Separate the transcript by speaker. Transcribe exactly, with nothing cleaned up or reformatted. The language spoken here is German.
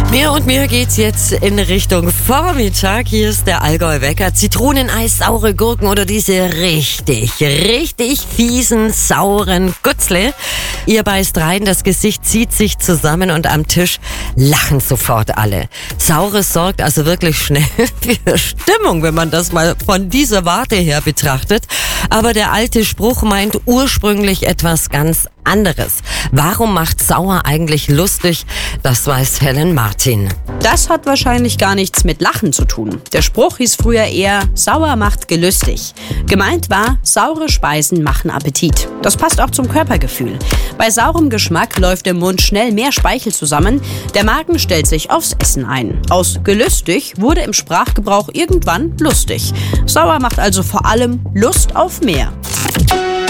Speaker 1: Mir und mir geht's jetzt in Richtung Vormittag. Hier ist der Allgäu-Wecker. Zitroneneis, saure Gurken oder diese richtig, richtig fiesen, sauren Gutzle. Ihr beißt rein, das Gesicht zieht sich zusammen und am Tisch lachen sofort alle. Saures sorgt also wirklich schnell für Stimmung, wenn man das mal von dieser Warte her betrachtet. Aber der alte Spruch meint ursprünglich etwas ganz anderes. Warum macht sauer eigentlich lustig? Das weiß Helen Martin.
Speaker 2: Das hat wahrscheinlich gar nichts mit Lachen zu tun. Der Spruch hieß früher eher, sauer macht gelüstig. Gemeint war, saure Speisen machen Appetit. Das passt auch zum Körpergefühl. Bei saurem Geschmack läuft im Mund schnell mehr Speichel zusammen. Der Magen stellt sich aufs Essen ein. Aus gelüstig wurde im Sprachgebrauch irgendwann lustig. Sauer macht also vor allem Lust auf mehr.